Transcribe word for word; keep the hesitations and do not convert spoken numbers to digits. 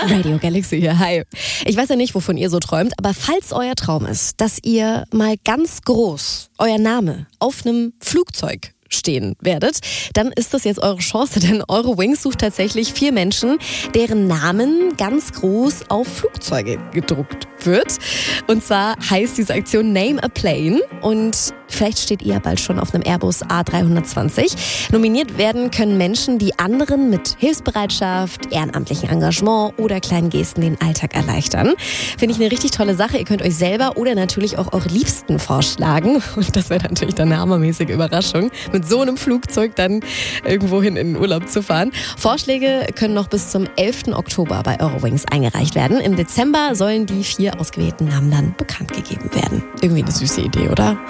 Radio Galaxy hier, hi. Ich weiß ja nicht, wovon ihr so träumt, aber falls euer Traum ist, dass ihr mal ganz groß euer Name auf einem Flugzeug stehen werdet, dann ist das jetzt eure Chance, denn Eurowings sucht tatsächlich vier Menschen, deren Namen ganz groß auf Flugzeuge gedruckt wird. Und zwar heißt diese Aktion Name a Plane und vielleicht steht ihr bald schon auf einem Airbus A drei zwanzig. Nominiert werden können Menschen, die anderen mit Hilfsbereitschaft, ehrenamtlichen Engagement oder kleinen Gesten den Alltag erleichtern. Finde ich eine richtig tolle Sache. Ihr könnt euch selber oder natürlich auch eure Liebsten vorschlagen. Und das wäre natürlich dann eine hammermäßige Überraschung, mit so einem Flugzeug dann irgendwohin in den Urlaub zu fahren. Vorschläge können noch bis zum elften Oktober bei Eurowings eingereicht werden. Im Dezember sollen die vier ausgewählten Namen dann bekannt gegeben werden. Irgendwie eine süße Idee, oder?